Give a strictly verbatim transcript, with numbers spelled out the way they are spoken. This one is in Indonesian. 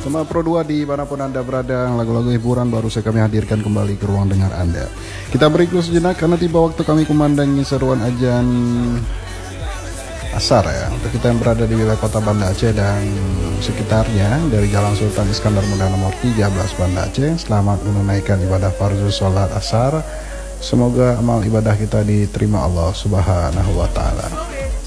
Sama Pro dua dimanapun Anda berada, lagu-lagu hiburan baru saya kami hadirkan kembali ke ruang dengar Anda. Kita break dulu sejenak karena tiba waktu kami kumandangi seruan ajan asar ya, untuk kita yang berada di wilayah kota Banda Aceh dan sekitarnya dari Jalan Sultan Iskandar Muda nomor tiga belas Banda Aceh. Selamat menunaikan ibadah fardu sholat asar. Semoga amal ibadah kita diterima Allah Subhanahu wa taala.